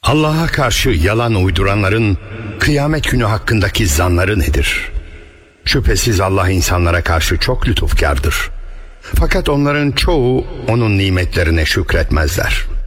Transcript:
Allah'a karşı yalan uyduranların kıyamet günü hakkındaki zanları nedir? Şüphesiz Allah insanlara karşı çok lütufkardır. Fakat onların çoğu onun nimetlerine şükretmezler.